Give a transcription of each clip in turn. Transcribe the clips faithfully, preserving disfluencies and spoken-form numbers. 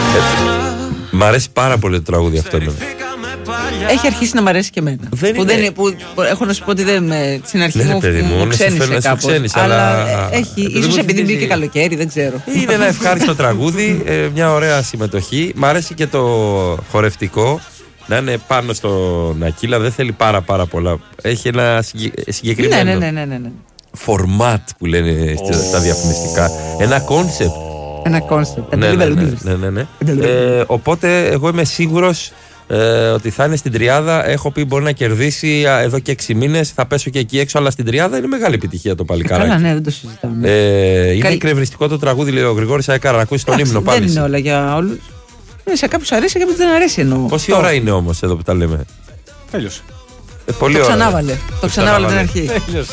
Μ' αρέσει πάρα πολύ το τραγούδι αυτό. Ναι. Έχει αρχίσει να μ' αρέσει και εμένα. Δεν που είναι... δεν, που, έχω να σου πω ότι δεν με, στην αρχή ναι, μου, παιδί μου, μου ξένησε κάπως. Ξένησε, αλλά, αλλά έχει, ίσως επειδή μπήκε καλοκαίρι, δεν ξέρω. Είναι ένα ευχάριστο τραγούδι, ε, μια ωραία συμμετοχή. Μ' αρέσει και το χορευτικό. Να είναι πάνω στον Ακύλα, δεν θέλει πάρα πάρα πολλά. Έχει ένα συγκεκριμένο ναι, ναι, ναι, ναι, ναι. φορμάτ που λένε oh. στα διαφημιστικά. Ένα κόνσεπτ. Ένα κόνσεπτ. Ναι, ναι, ναι, ναι, ναι. ε, οπότε εγώ είμαι σίγουρος ε, ότι θα είναι στην τριάδα. Έχω πει μπορεί να κερδίσει εδώ και έξι μήνες. Θα πέσω και εκεί έξω, αλλά στην τριάδα είναι μεγάλη επιτυχία το παλικάράκι. Καλά, ναι, δεν το συζητάμε. Ε, είναι Καλ... εκνευριστικό το τραγούδι, λέει ο Γρηγόρης Αεκάρα. Να ακούσει τον ύμνο πάλι. Δεν είναι όλα για όλους. Σε κάποιους αρέσει και κάποιους δεν αρέσει εννοώ. Πόση ώρα είναι όμως εδώ που τα λέμε? Τέλειωσε. Ε, πολύ το ώρα. Ξανάβαλε. Το, το ξανάβαλε την αρχή.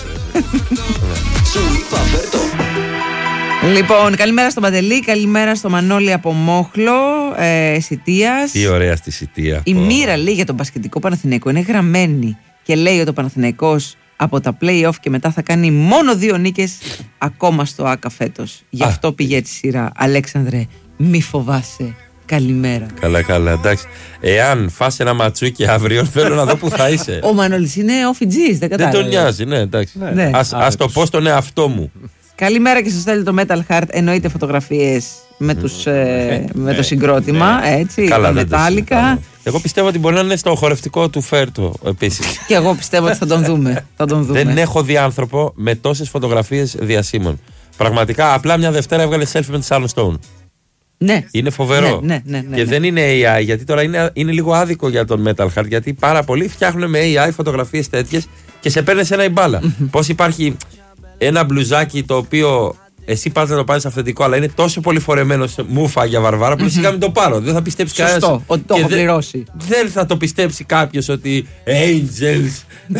Λοιπόν, καλημέρα στον Παντελή, καλημέρα στο Μανώλη από Μόχλο, ε, Σιτίας. Τι ωραία στη Σιτία. Η μοίρα λέει για τον μπασκετικό Παναθηναϊκό είναι γραμμένη και λέει ότι ο Παναθηναϊκός από τα play-off και μετά θα κάνει μόνο δύο νίκες ακόμα στο ΆΚΑ φέτος. Γι' αυτό πήγε έτσι σειρά. Αλέξανδρε, μη φοβάσαι. Καλημέρα. Καλά, καλά, εντάξει. Εάν φας ένα ματσούκι αύριο, θέλω να δω που θα είσαι. Ο Μανώλης είναι όφιτζής, δεν κατάλαβα. Δεν τον νοιάζει, ναι, εντάξει. Ναι. Ναι. Ας, ας το πω στον εαυτό μου. Καλημέρα και σας στέλνει το Metal Heart. Εννοείται φωτογραφίες με, τους, ε, με το συγκρότημα. Ναι. Έτσι, καλά, τα Μετάλλικα. Εγώ πιστεύω ότι μπορεί να είναι στο χορευτικό του Φέρτο επίσης. Και εγώ πιστεύω ότι θα τον δούμε. Θα τον δούμε. Δεν έχω δει άνθρωπο με τόσες φωτογραφίες διασύμων. Πραγματικά, απλά μια Δευτέρα έβγαλε selfie με τη Sharon Stone. Ναι. Είναι φοβερό. Ναι, ναι, ναι, ναι, και ναι. δεν είναι έι άι, γιατί τώρα είναι, είναι λίγο άδικο για τον Metal Heart. Γιατί πάρα πολλοί φτιάχνουν με έι άι φωτογραφίες τέτοιες και σε παίρνει ένα η μπάλα. Πώς υπάρχει ένα μπλουζάκι το οποίο εσύ πας να το πάρεις αυθεντικό, αλλά είναι τόσο πολύ φορεμένο σε μούφα για βαρβάρα που σιγά μην το πάρω. Δεν θα πιστέψει κανένας. Σωστό, ότι το έχω πληρώσει. Δεν θα το πιστέψει κάποιος ότι Angels,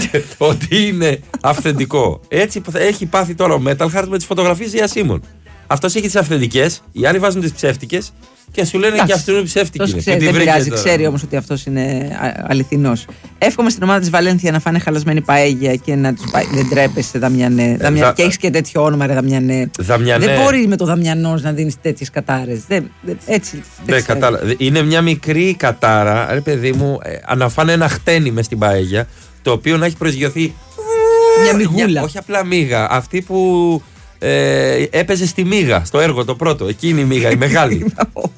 ότι είναι αυθεντικό. Έτσι έχει πάθει τώρα ο Metal Heart με τις φωτογραφίες διασύμων. Αυτός έχει τις αυθεντικές, οι άλλοι βάζουν τις ψεύτικες και σου λένε και αυτό είναι ψεύτικη. Ξέρει, δεν πειράζει, ξέρει όμως ότι αυτός είναι αληθινός. Εύχομαι στην ομάδα της Βαλένθια να φάνε χαλασμένη παέγια και να τους πάει. Δεν τρέπεσαι, Δαμιανέ. Ε, Δα... Και έχεις και τέτοιο όνομα, ρε Δαμιανέ. Δαμιανέ. Δεν μπορεί με το Δαμιανός να δίνεις τέτοιες κατάρες. Δεν, δεν, έτσι. Δεν κατάλα... Είναι μια μικρή κατάρα, ρε παιδί μου, ε, αναφάνε ένα χτένι μες στην παέγια, το οποίο να έχει προσγειωθεί. Μια μυγούλα. Μια, όχι απλά μύγα. Αυτή που. Ε, έπαιζε στη Μίγα, στο έργο το πρώτο. Εκείνη η Μίγα, η μεγάλη.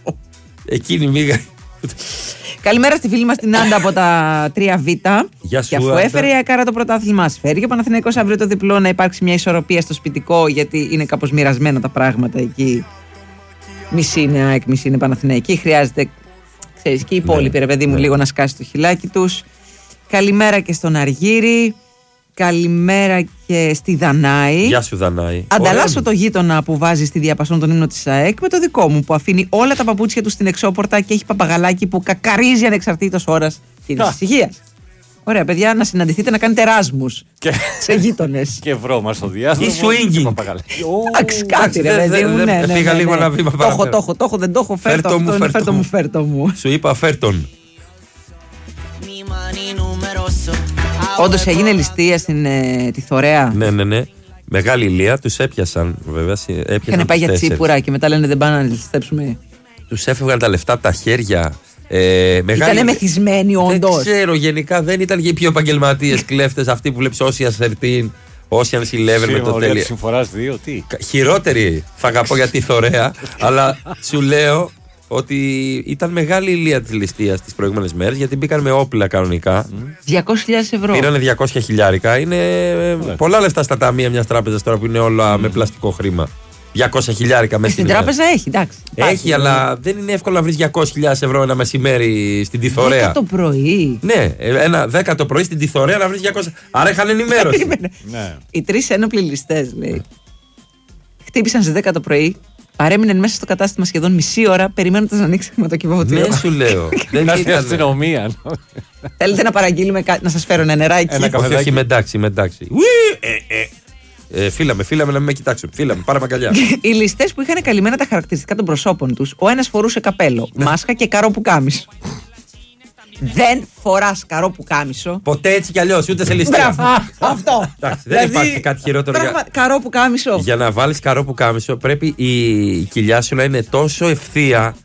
Εκείνη η Μίγα. Καλημέρα στη φίλη μας την Άντα από τα τρία Β. Γεια σου, και αφού Άντα. έφερε η Ακάρα το πρωτάθλημα, φέρει και ο Παναθηναϊκός αύριο το διπλό, να υπάρξει μια ισορροπία στο σπιτικό, γιατί είναι κάπως μοιρασμένα τα πράγματα εκεί. Μισή είναι ΑΕΚ, μισή είναι Παναθηναϊκή. Χρειάζεται, ξέρεις, και οι υπόλοιποι, ναι, ρε παιδί μου, ναι, λίγο να σκάσει το χιλάκι τους. Καλημέρα και στον Αργύρη. Καλημέρα και στη Δανάη. Γεια σου, Δανάη. Ανταλλάσσω το γείτονα που βάζει στη διαπασόν τον ύμνο της ΑΕΚ με το δικό μου που αφήνει όλα τα παπούτσια του στην εξώπορτα και έχει παπαγαλάκι που κακαρίζει ανεξαρτήτως ώρας και της ησυχίας. Ωραία, παιδιά, να συναντηθείτε να κάνετε εράσμους σε γείτονες. Και βρώμα στο διάστημα. Ή swinging. Εντάξει, κάτι ρε παιδί μου. Πήγα λίγο ένα βήμα παραπέρα. Το έχω, το έχω, δεν το έχω. Φέρτο μου, φέρτο μου, φέρτο μου. Σου είπα φέρτον. Όντως έγινε ληστεία στην ε, τη Θωρέα. Ναι, ναι, ναι. Μεγάλη ηλία, τους έπιασαν βέβαια. Είχαν πάει για τσίπουρα και μετά λένε δεν πάνε να ληστέψουμε. Τους έφευγαν τα λεφτά από τα χέρια. Ε, μεγάλη... Ήτανε μεθυσμένοι όντως. Δεν ξέρω, γενικά δεν ήταν και οι πιο επαγγελματίες κλέφτες αυτοί που βλέπεις Ocean's δεκατρία, Ocean's έντεκα με το τέλειο. Συμφοράς δύο, τι. Χειρότερη θα αγαπώ για τη Θωρέα, αλλά σου λέω ότι ήταν μεγάλη ηλία της ληστείας τις προηγούμενες μέρες, γιατί μπήκαν με όπλα κανονικά. διακόσιες χιλιάδες ευρώ. Πήρανε διακόσια χιλιάρικα. Είναι yeah. πολλά λεφτά στα ταμεία μιας τράπεζας τώρα που είναι όλα mm. με πλαστικό χρήμα. διακόσια χιλιάρικα μέσα στην ημέρα. Τράπεζα έχει, εντάξει. Έχει, υπάρχει, αλλά ναι. δεν είναι εύκολο να βρεις διακόσιες χιλιάδες ευρώ ένα μεσημέρι στην Τιθωρέα. δέκα το πρωί. Ναι, ένα δέκα το πρωί στην Τιθωρέα να βρεις διακόσια. Άρα είχαν ενημέρωση. ναι. Οι τρεις ένοπλοι ληστές, λέει. Χτύπησαν στις δέκα το πρωί. Παρέμειναν μέσα στο κατάστημα σχεδόν μισή ώρα περιμένοντας να ανοίξει χρηματοκιβώτιο. Ναι, σου λέω. Δεν ήταν αστυνομία. Θέλετε να παραγγείλουμε κάτι, να σας φέρω ένα νεράκι? Ένα καφεδάκι. Όχι, είμαι εντάξει, είμαι εντάξει. Ε, φύλαμε, φύλαμε να μην με κοιτάξουν. Φύλαμε, πάρε αγκαλιά. Οι ληστές που είχαν καλυμμένα τα χαρακτηριστικά των προσώπων τους, ο ένας φορούσε καπέλο, μάσκα και καρό πουκάμισο. Δεν φοράς καρό πουκάμισο. Ποτέ έτσι κι αλλιώς, ούτε σε ληστεία. Αυτό. Εντάξει, δεν υπάρχει κάτι χειρότερο. Για... Καρό πουκάμισο. Για να βάλεις καρό πουκάμισο πρέπει η κοιλιά σου να είναι τόσο ευθεία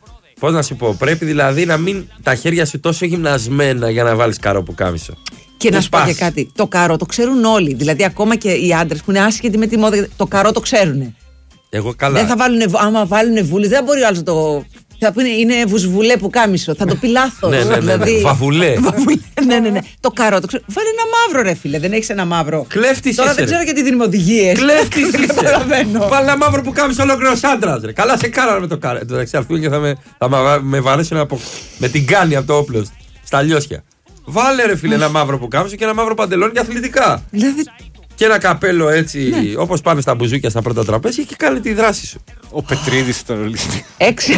Πώς να σου πω, πρέπει δηλαδή να μην τα χέρια σου τόσο γυμνασμένα για να βάλεις καρό πουκάμισο. Και να σου πω και κάτι. Το καρό το ξέρουν όλοι. Δηλαδή, ακόμα και οι άντρες που είναι άσχετοι με τη μόδα, το καρό το ξέρουν. Εγώ καλά. Δεν θα βάλουν, άμα βάλουν βούλη, δεν μπορεί ο άλλος να το. Θα πούνε είναι βουσβουλέ που κάμισο. Θα το πει λάθος. Ναι, ναι, ναι, ναι. Δηλαδή... Βαβουλέ. ναι, ναι, ναι. Το καρό το ξέρω. Βάλε ένα μαύρο, ρε φίλε. Δεν έχεις ένα μαύρο. Κλέφτης Τώρα είσαι, δεν ρε. ξέρω γιατί δίνουμε οδηγίες. Κλέφτης είσαι. Καταλαβαίνω. Βάλε ένα μαύρο που κάμισο ολόκληρο άντρας. Ρε. Καλά σε κάνανε με το καρό. Εντάξει, αυτού και θα με, θα με, με βαρέσουν από, με την κάνη από το όπλο στα λιώσια. Βάλε ρε φίλε ένα μαύρο που κάμισο και ένα μαύρο παντελόνι για αθλητικά. Δηλαδή. Και ένα καπέλο έτσι, Ναι. όπως πάνε στα μπουζούκια στα πρώτα τραπέζια και κάνει τη δράση σου. Ο Πετρίδης ήταν ο λύστη. Έξι.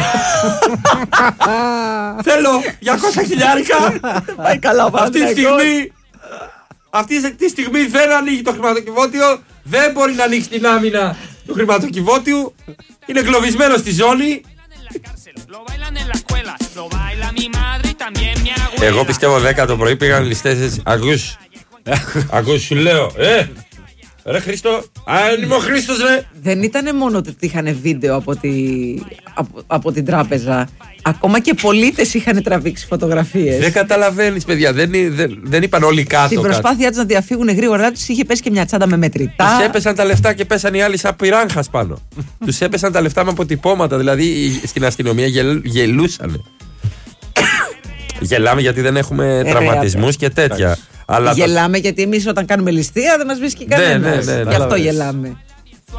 Θέλω διακόσια χιλιάρικα. Πάει καλά, Αυτή τη στιγμή, αυτή τη στιγμή δεν ανοίγει το χρηματοκιβώτιο, δεν μπορεί να ανοίξει την άμυνα του χρηματοκιβώτιου. Είναι εγκλωβισμένο στη ζώνη. Εγώ πιστεύω δέκα το πρωί πήγαν ληστές έτσι. Ακούς, ακούς σου λέω, ε, ρε Χρήστο, αν είμαι ο Χρήστος ρε. Δεν ήταν μόνο ότι είχαν βίντεο από, τη, από, από την τράπεζα. Ακόμα και πολίτες είχαν τραβήξει φωτογραφίες. Δεν καταλαβαίνεις παιδιά, δεν, δεν, δεν είπαν όλοι κάτω. Στην προσπάθειά τους να διαφύγουν γρήγορα, τους είχε πέσει και μια τσάντα με μετρητά. Τους έπεσαν τα λεφτά και πέσαν οι άλλοι σαν πυράγχας πάνω. Τους έπεσαν τα λεφτά με αποτυπώματα, δηλαδή στην αστυνομία γελ, γελούσανε. Γελάμε γιατί δεν έχουμε Ε, τραυματισμούς και τέτοια. Αλλά Γελάμε γιατί εμείς όταν κάνουμε ληστεία δεν μας βρίσκει Ναι, κανένας. ναι, ναι, ναι. Γι' αυτό Κατάλαβες. γελάμε.